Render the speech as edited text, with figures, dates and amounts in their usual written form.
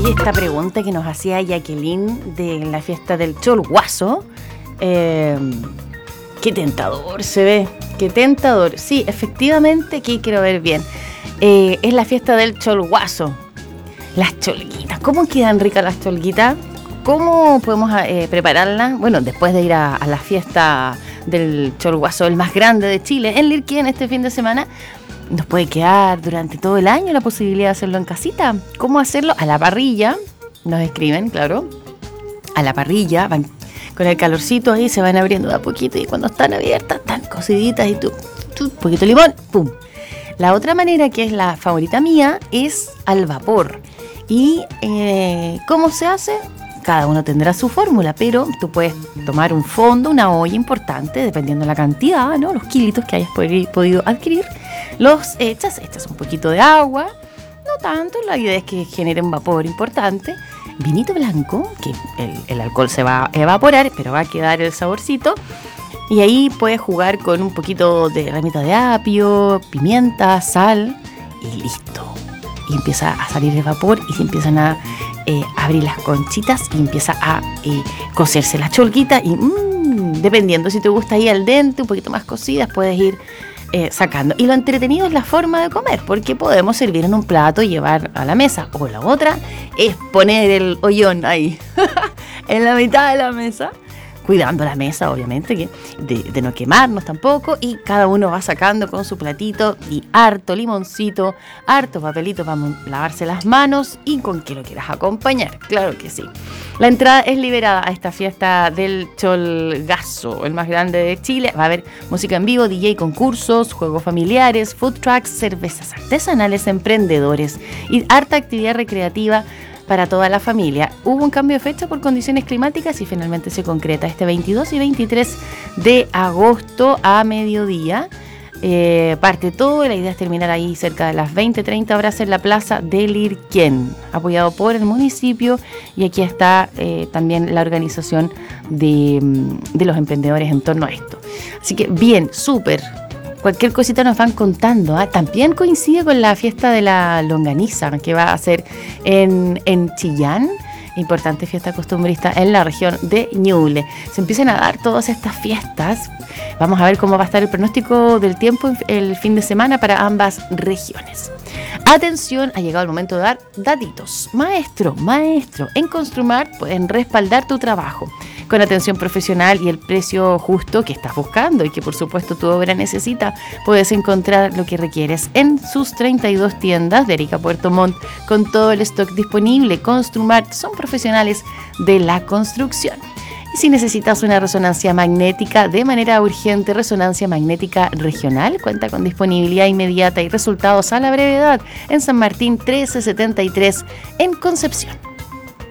Oye, esta pregunta que nos hacía Jacqueline de la fiesta del Cholguaso, qué tentador se ve, qué tentador. Sí, efectivamente, aquí quiero ver bien. Es la fiesta del Cholguaso. Las cholguitas, ¿cómo quedan ricas las cholguitas? ¿Cómo podemos prepararlas? Bueno, después de ir a la fiesta del Cholguaso, el más grande de Chile, en Lirquén este fin de semana, nos puede quedar durante todo el año la posibilidad de hacerlo en casita. ¿Cómo hacerlo? A la parrilla, nos escriben, claro. A la parrilla, van con el calorcito ahí, se van abriendo de a poquito y cuando están abiertas, están cociditas y tú, un poquito de limón, ¡pum! La otra manera, que es la favorita mía, es al vapor. ¿Y cómo se hace? Cada uno tendrá su fórmula, pero tú puedes tomar un fondo, una olla importante, dependiendo de la cantidad, ¿no? Los kilitos que hayas podido adquirir. Los echas un poquito de agua, no tanto, la idea es que genere un vapor importante. Vinito blanco, que el alcohol se va a evaporar, pero va a quedar el saborcito. Y ahí puedes jugar con un poquito de ramita de apio, pimienta, sal y listo. Y empieza a salir el vapor y se empiezan a abrir las conchitas y empieza a cocerse la cholguita y dependiendo si te gusta ahí al dente, un poquito más cocidas, puedes ir sacando. Y lo entretenido es la forma de comer, porque podemos servir en un plato y llevar a la mesa, o la otra es poner el hoyón ahí en la mitad de la mesa, cuidando la mesa, obviamente, que de no quemarnos tampoco, y cada uno va sacando con su platito y harto limoncito, harto papelito para lavarse las manos y con que lo quieras acompañar, claro que sí. La entrada es liberada a esta fiesta del Cholgazo, el más grande de Chile. Va a haber música en vivo, DJ, concursos, juegos familiares, food trucks, cervezas artesanales, emprendedores y harta actividad recreativa para toda la familia. Hubo un cambio de fecha por condiciones climáticas y finalmente se concreta este 22 y 23 de agosto a mediodía. Parte todo y la idea es terminar ahí cerca de las 20:30 horas en la plaza de Lirquén, apoyado por el municipio, y aquí está también la organización de los emprendedores en torno a esto. Así que bien, súper. Cualquier cosita nos van contando. También coincide con la fiesta de la longaniza que va a ser en Chillán, importante fiesta costumbrista en la región de Ñuble. Se empiezan a dar todas estas fiestas. Vamos a ver cómo va a estar el pronóstico del tiempo el fin de semana para ambas regiones. Atención, ha llegado el momento de dar datitos. Maestro, en Construmart pueden respaldar tu trabajo con atención profesional y el precio justo que estás buscando y que por supuesto tu obra necesita. Puedes encontrar lo que requieres en sus 32 tiendas de Arica, Puerto Montt, con todo el stock disponible. Construmart son profesionales de la construcción. Y si necesitas una resonancia magnética de manera urgente, Resonancia Magnética Regional cuenta con disponibilidad inmediata y resultados a la brevedad en San Martín 1373 en Concepción.